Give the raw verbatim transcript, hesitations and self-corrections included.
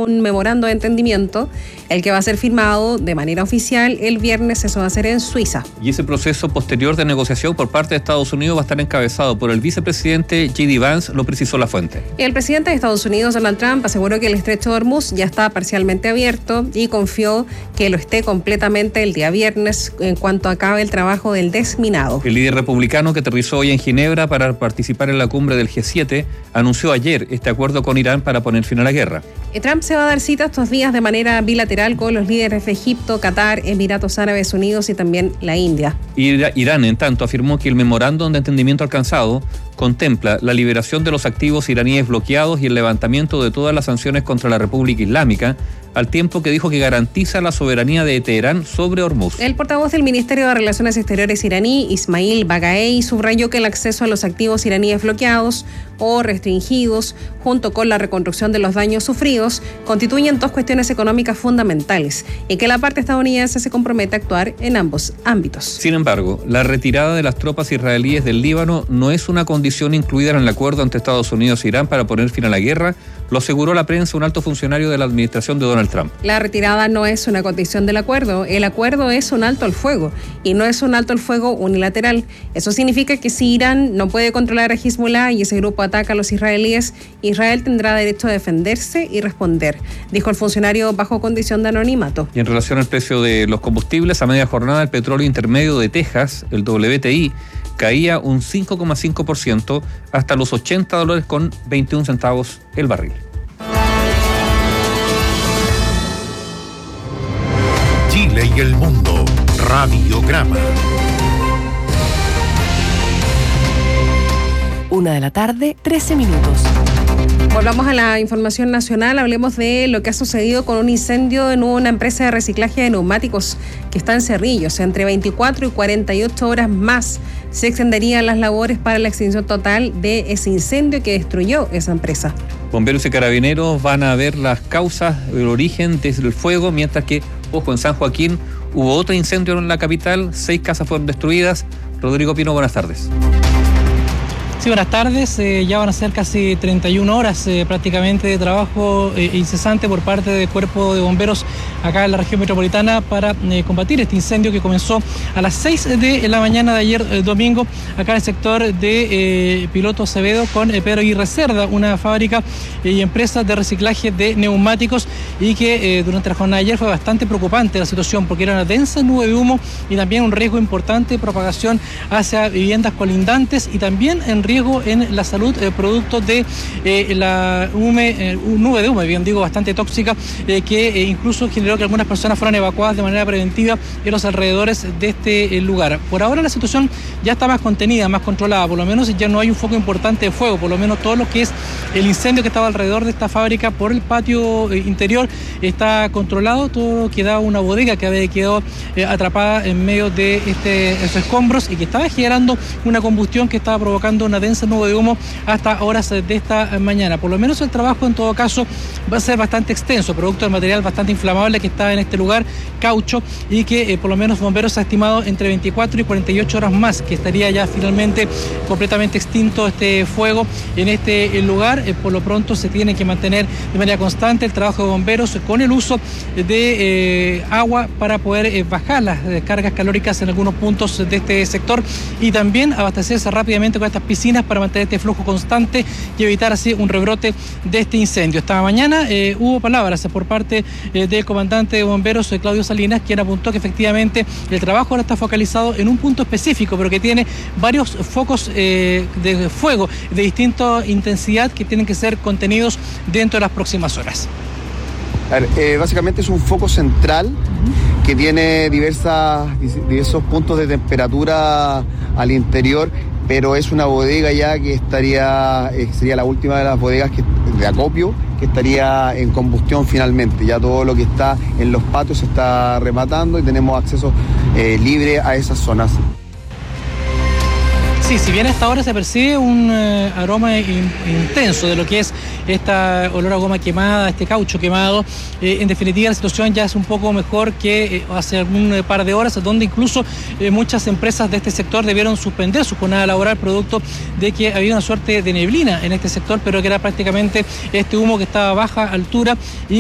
un memorando de entendimiento, el que va a ser firmado de manera oficial el viernes. Eso va a ser en Suiza. Y ese proceso posterior de negociación por parte de Estados Unidos va a estar encabezado por el vicepresidente J D Vance, lo precisó la fuente. El presidente de Estados Unidos, Donald Trump, aseguró que el estrecho de Hormuz ya está parcialmente abierto y confió que lo esté completamente el día viernes en cuanto acabe el trabajo del desminado. El líder republicano, que aterrizó hoy en Ginebra para participar en la cumbre del G siete, anunció ayer este acuerdo con Irán para poner fin a la guerra. Y Trump se va a dar cita estos días de manera bilateral con los líderes de Egipto, Qatar, Emiratos Árabes Unidos y también la India. Irán, en tanto, afirmó que el memorándum de entendimiento alcanzado contempla la liberación de los activos iraníes bloqueados y el levantamiento de todas las sanciones contra la República Islámica, al tiempo que dijo que garantiza la soberanía de Teherán sobre Hormuz. El portavoz del Ministerio de Relaciones Exteriores iraní, Ismail Bagaei, subrayó que el acceso a los activos iraníes bloqueados o restringidos, junto con la reconstrucción de los daños sufridos, constituyen dos cuestiones económicas fundamentales y que la parte estadounidense se compromete a actuar en ambos ámbitos. Sin embargo, la retirada de las tropas israelíes del Líbano no es una condición incluida en el acuerdo entre Estados Unidos e Irán para poner fin a la guerra, lo aseguró la prensa un alto funcionario de la administración de Donald Trump. La retirada no es una condición del acuerdo. El acuerdo es un alto al fuego y no es un alto al fuego unilateral. Eso significa que si Irán no puede controlar a Hezbollah y ese grupo ataca a los israelíes, Israel tendrá derecho a defenderse y responder, dijo el funcionario bajo condición de anonimato. Y en relación al precio de los combustibles, a media jornada el petróleo intermedio de Texas, el W T I, caía un cinco coma cinco por ciento hasta los ochenta dólares con veintiún centavos el barril. Chile y el mundo, Radiograma. Una de la tarde, trece minutos. Volvamos a la información nacional, hablemos de lo que ha sucedido con un incendio en una empresa de reciclaje de neumáticos que está en Cerrillos. Entre veinticuatro y cuarenta y ocho horas más se extenderían las labores para la extinción total de ese incendio que destruyó esa empresa. Bomberos y carabineros van a ver las causas, el origen del fuego, mientras que, ojo, en San Joaquín hubo otro incendio en la capital, seis casas fueron destruidas. Rodrigo Pino, buenas tardes. Sí, buenas tardes. Eh, ya van a ser casi treinta y una horas eh, prácticamente de trabajo eh, incesante por parte del Cuerpo de Bomberos acá en la región metropolitana para eh, combatir este incendio que comenzó a las seis de la mañana de ayer eh, domingo acá en el sector de eh, Piloto Acevedo con eh, Pedro Aguirre Cerda, una fábrica eh, y empresa de reciclaje de neumáticos, y que eh, durante la jornada de ayer fue bastante preocupante la situación porque era una densa nube de humo y también un riesgo importante de propagación hacia viviendas colindantes y también en riesgo en la salud eh, producto de eh, la hume, eh, nube de humo, bien digo, bastante tóxica, eh, que eh, incluso generó que algunas personas fueran evacuadas de manera preventiva en los alrededores de este eh, lugar. Por ahora la situación ya está más contenida, más controlada, por lo menos ya no hay un foco importante de fuego, por lo menos todo lo que es el incendio que estaba alrededor de esta fábrica por el patio eh, interior está controlado, todo quedaba una bodega que había quedado eh, atrapada en medio de este, estos escombros y que estaba generando una combustión que estaba provocando una densa nube de humo hasta horas de esta mañana. Por lo menos el trabajo en todo caso va a ser bastante extenso, producto del material bastante inflamable que está en este lugar, caucho, y que eh, por lo menos bomberos ha estimado entre veinticuatro y cuarenta y ocho horas más que estaría ya finalmente completamente extinto este fuego en este eh, lugar. Eh, por lo pronto se tiene que mantener de manera constante el trabajo de bomberos con el uso de eh, agua para poder eh, bajar las descargas calóricas en algunos puntos de este sector y también abastecerse rápidamente con estas piscinas para mantener este flujo constante y evitar así un rebrote de este incendio. Esta mañana eh, hubo palabras por parte eh, del comandante de bomberos, eh, Claudio Salinas, quien apuntó que efectivamente el trabajo ahora está focalizado en un punto específico, pero que tiene varios focos eh, de fuego de distinta intensidad que tienen que ser contenidos dentro de las próximas horas. A ver, eh, básicamente es un foco central uh-huh. que tiene diversas, diversos puntos de temperatura al interior, pero es una bodega ya que estaría, eh, sería la última de las bodegas que, de acopio que estaría en combustión finalmente. Ya todo lo que está en los patios se está rematando y tenemos acceso eh, libre a esas zonas. Sí, si bien a esta hora se percibe un eh, aroma in, intenso de lo que es esta olor a goma quemada, este caucho quemado, eh, en definitiva la situación ya es un poco mejor que eh, hace algún eh, par de horas, donde incluso eh, muchas empresas de este sector debieron suspender su jornada laboral producto de que había una suerte de neblina en este sector, pero que era prácticamente este humo que estaba a baja altura y